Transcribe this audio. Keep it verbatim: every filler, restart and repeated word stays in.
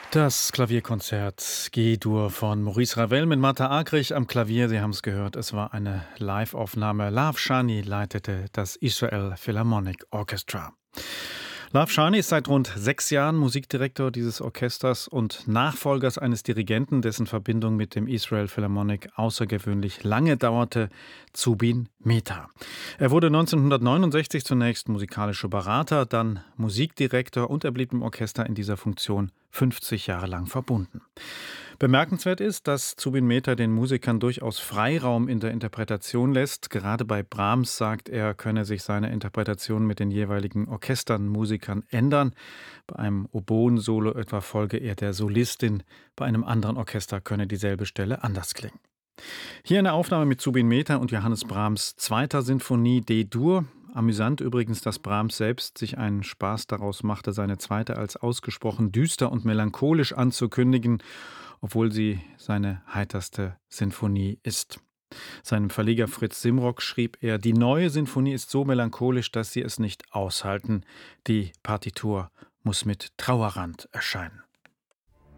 Das Klavierkonzert G-Dur von Maurice Ravel mit Martha Argerich am Klavier. Sie haben es gehört, es war eine Live-Aufnahme. Lav Shani leitete das Israel Philharmonic Orchestra. Lav Shani ist seit rund sechs Jahren Musikdirektor dieses Orchesters und Nachfolgers eines Dirigenten, dessen Verbindung mit dem Israel Philharmonic außergewöhnlich lange dauerte, Zubin Mehta. Er wurde neunzehnhundertneunundsechzig zunächst musikalischer Berater, dann Musikdirektor und er blieb im Orchester in dieser Funktion fünfzig Jahre lang verbunden. Bemerkenswert ist, dass Zubin Mehta den Musikern durchaus Freiraum in der Interpretation lässt. Gerade bei Brahms sagt er, könne sich seine Interpretation mit den jeweiligen Orchestern, Musikern ändern. Bei einem Oboen-Solo etwa folge er der Solistin, bei einem anderen Orchester könne dieselbe Stelle anders klingen. Hier eine Aufnahme mit Zubin Mehta und Johannes Brahms' zweiter Sinfonie D-Dur. Amüsant übrigens, dass Brahms selbst sich einen Spaß daraus machte, seine zweite als ausgesprochen düster und melancholisch anzukündigen, obwohl sie seine heiterste Sinfonie ist. Seinem Verleger Fritz Simrock schrieb er, die neue Sinfonie ist so melancholisch, dass sie es nicht aushalten. Die Partitur muss mit Trauerrand erscheinen.